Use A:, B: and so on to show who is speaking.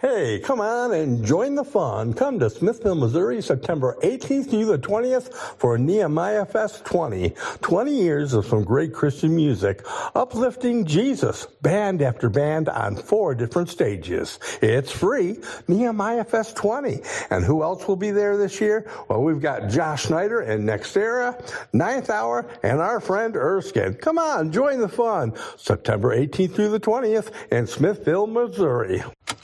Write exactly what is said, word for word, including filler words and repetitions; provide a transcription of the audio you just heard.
A: Hey, come on and join the fun. Come to Smithville, Missouri, September eighteenth through the twentieth for Nehemiah Fest twenty. twenty years of some great Christian music, uplifting Jesus, band after band on four different stages. It's free, Nehemiah Fest twenty. And who else will be there this year? Well, we've got Josh Snyder and Nextera, Ninth Hour, and our friend Erskine. Come on, join the fun. September eighteenth through the twentieth in Smithville, Missouri.